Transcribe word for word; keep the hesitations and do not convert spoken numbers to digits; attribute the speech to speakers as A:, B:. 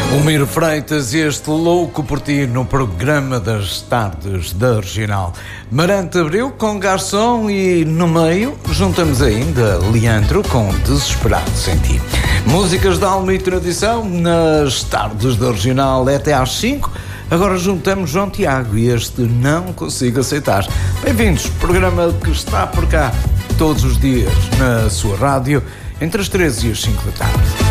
A: O Miro Freitas e este louco por ti no programa das tardes da Regional. Marante Abril com Garçom e no meio juntamos ainda Leandro com Desesperado Sem Ti. Músicas de alma e tradição nas tardes da Regional até às cinco. Agora juntamos João Tiago e este Não Consigo Aceitar. Bem-vindos, programa que está por cá todos os dias na sua rádio entre as três e as cinco da tarde.